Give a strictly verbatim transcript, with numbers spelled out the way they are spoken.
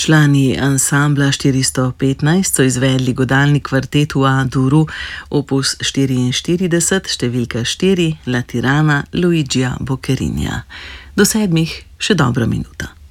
Člani ansambla štiristo petnajst so izvedli godalni kvartet v A-duru, opus štiriinštirideset, številka štiri, La Tirana Luigija Boccerinija. Do sedmih še dobra minuta.